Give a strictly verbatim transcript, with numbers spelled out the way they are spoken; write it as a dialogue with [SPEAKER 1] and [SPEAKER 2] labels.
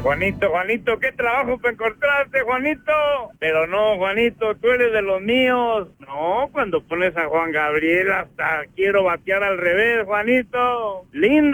[SPEAKER 1] Juanito, Juanito, ¿qué trabajo para encontrarte, Juanito? Pero no, Juanito, tú eres de los míos. No, cuando pones a Juan Gabriel hasta quiero batear al revés, Juanito. Lindo.